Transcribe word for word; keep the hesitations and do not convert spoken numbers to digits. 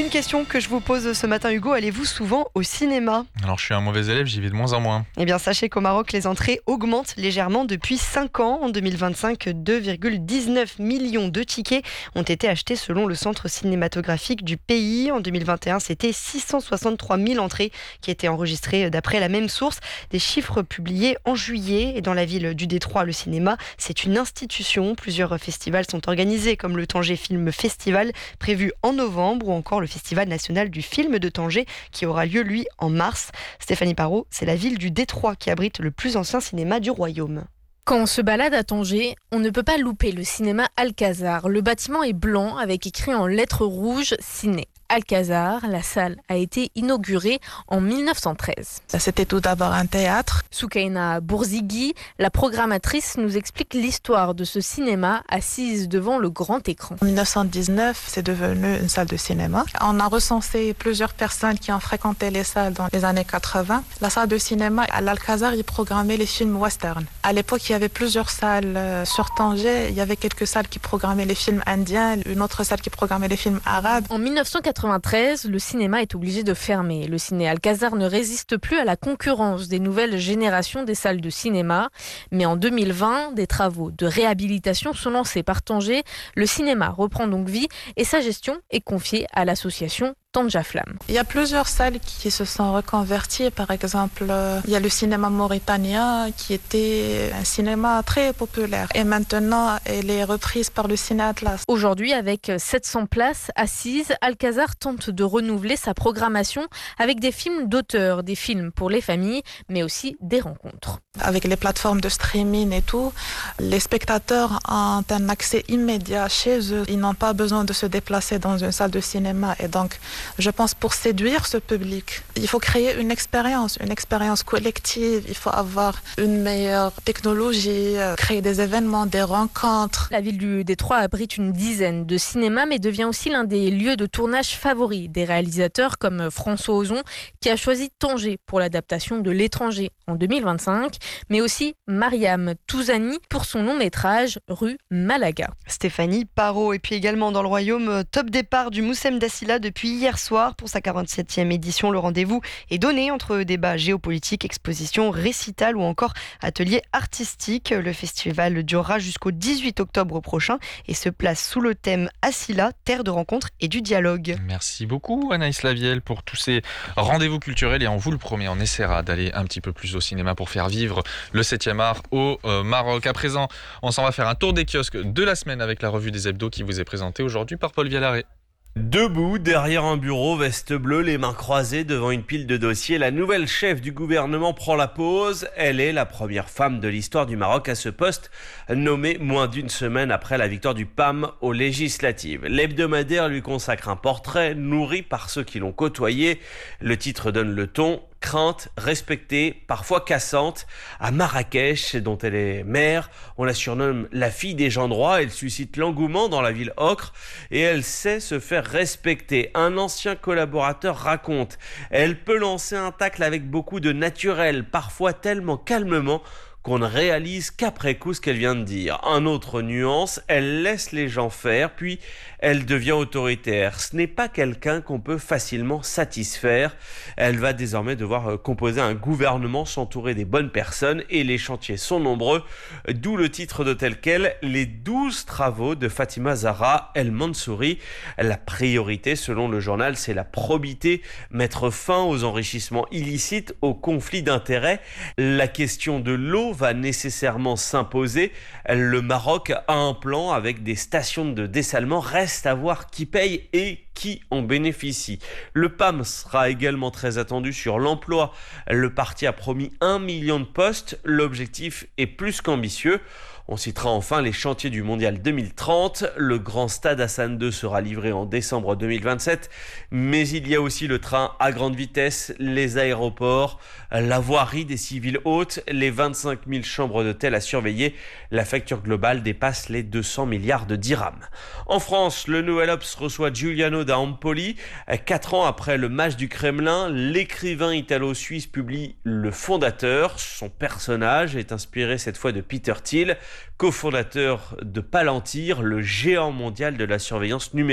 Une question que je vous pose ce matin, Hugo, allez-vous souvent au cinéma ? Alors je suis un mauvais élève, j'y vais de moins en moins. Eh bien, sachez qu'au Maroc, les entrées augmentent légèrement depuis cinq ans. En deux mille vingt-cinq, deux virgule dix-neuf millions de tickets ont été achetés selon le centre cinématographique du pays. En deux mille vingt et un, c'était six cent soixante-trois mille entrées qui étaient enregistrées d'après la même source. Des chiffres publiés en juillet. Et dans la ville du Détroit, le cinéma, c'est une institution. Plusieurs festivals sont organisés, comme le Tanger Film Festival, prévu en novembre, ou encore le Festival national du film de Tanger, qui aura lieu, lui, en mars. Stéphanie Parot, c'est la ville du Détroit qui abrite le plus ancien cinéma du royaume. Quand on se balade à Tanger, on ne peut pas louper le cinéma Alcazar. Le bâtiment est blanc avec écrit en lettres rouges « Ciné Alcazar ». La salle a été inaugurée en mille neuf cent treize. C'était tout d'abord un théâtre. Soukaina Bourzigui, la programmatrice, nous explique l'histoire de ce cinéma assise devant le grand écran. En mille neuf cent dix-neuf, c'est devenu une salle de cinéma. On a recensé plusieurs personnes qui ont fréquenté les salles dans les années quatre-vingts. La salle de cinéma à l'Alcazar, il programmait les films western. À l'époque, il y avait plusieurs salles euh, sur Tanger. Il y avait quelques salles qui programmaient les films indiens, une autre salle qui programmait les films arabes. En mille neuf cent quatre-vingt-treize, le cinéma est obligé de fermer. Le ciné Alcazar ne résiste plus à la concurrence des nouvelles générations des salles de cinéma. Mais en deux mille vingt, des travaux de réhabilitation sont lancés par Tanger. Le cinéma reprend donc vie et sa gestion est confiée à l'association Tanja Flamme. Il y a plusieurs salles qui se sont reconverties. Par exemple, euh, il y a le cinéma mauritanien qui était un cinéma très populaire. Et maintenant, elle est reprise par le Ciné Atlas. Aujourd'hui, avec sept cents places assises, Alcazar tente de renouveler sa programmation avec des films d'auteur, des films pour les familles, mais aussi des rencontres. Avec les plateformes de streaming et tout, les spectateurs ont un accès immédiat chez eux. Ils n'ont pas besoin de se déplacer dans une salle de cinéma. Et donc, je pense pour séduire ce public, il faut créer une expérience, une expérience collective. Il faut avoir une meilleure technologie, créer des événements, des rencontres. La ville du Détroit abrite une dizaine de cinémas, mais devient aussi l'un des lieux de tournage favoris des réalisateurs comme François Ozon, qui a choisi Tanger pour l'adaptation de L'étranger en deux mille vingt-cinq, mais aussi Mariam Touzani pour son long métrage Rue Malaga. Stéphanie Parot. Et puis également dans le royaume, top départ du Moussem Dassila depuis hier soir pour sa quarante-septième édition. Le rendez-vous est donné entre débats géopolitiques, expositions, récitals ou encore ateliers artistiques. Le festival durera jusqu'au dix-huit octobre prochain et se place sous le thème Assila, terre de rencontre et du dialogue. Merci beaucoup Anaïs Lavielle pour tous ces rendez-vous culturels et on vous le promet, on essaiera d'aller un petit peu plus au cinéma pour faire vivre le septième art au euh, Maroc. À présent, on s'en va faire un tour des kiosques de la semaine avec la revue des hebdos qui vous est présentée aujourd'hui par Paul Vialaré. Debout, derrière un bureau, veste bleue, les mains croisées devant une pile de dossiers, la nouvelle chef du gouvernement prend la pause. Elle est la première femme de l'histoire du Maroc à ce poste, nommée moins d'une semaine après la victoire du P A M aux législatives. L'hebdomadaire lui consacre un portrait nourri par ceux qui l'ont côtoyé. Le titre donne le ton. Crainte, respectée, parfois cassante. À Marrakech, dont elle est maire, on la surnomme la fille des gens droits. Elle suscite l'engouement dans la ville ocre et elle sait se faire respecter. Un ancien collaborateur raconte: elle peut lancer un tacle avec beaucoup de naturel, parfois tellement calmement qu'on ne réalise qu'après coup ce qu'elle vient de dire. Un autre nuance, elle laisse les gens faire, puis elle devient autoritaire. Ce n'est pas quelqu'un qu'on peut facilement satisfaire. Elle va désormais devoir composer un gouvernement, s'entourer des bonnes personnes, et les chantiers sont nombreux, d'où le titre de tel quel, les douze travaux de Fatima Zahra El Mansouri. La priorité, selon le journal, c'est la probité, mettre fin aux enrichissements illicites, aux conflits d'intérêts. La question de l'eau va nécessairement s'imposer. Le Maroc a un plan avec des stations de dessalement. Reste à voir qui paye et qui en bénéficie. Le P A M sera également très attendu sur l'emploi. Le parti a promis un million de postes. L'objectif est plus qu'ambitieux. On citera enfin les chantiers du Mondial deux mille trente. Le grand stade Hassan deux sera livré en décembre deux mille vingt-sept. Mais il y a aussi le train à grande vitesse, les aéroports, la voirie des civils hautes, les vingt-cinq mille chambres d'hôtel à surveiller. La facture globale dépasse les deux cents milliards de dirhams. En France, le Nouvel Obs reçoit Giuliano da Empoli. Quatre ans après le match du Kremlin, l'écrivain italo-suisse publie Le Fondateur. Son personnage est inspiré cette fois de Peter Thiel, cofondateur de Palantir, le géant mondial de la surveillance numérique.